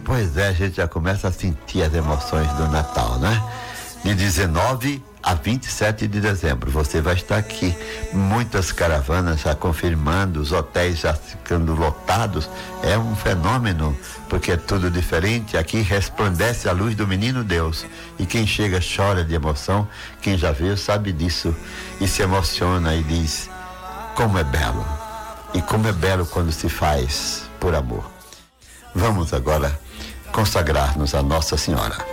Pois é, a gente já começa a sentir as emoções do Natal, né? De 19 a 27 de dezembro, você vai estar aqui. Muitas caravanas já confirmando, os hotéis já ficando lotados. É um fenômeno, porque é tudo diferente. Aqui resplandece a luz do menino Deus. E quem chega chora de emoção. Quem já viu sabe disso. E se emociona e diz: como é belo. E como é belo quando se faz por amor. Vamos agora consagrar-nos a Nossa Senhora.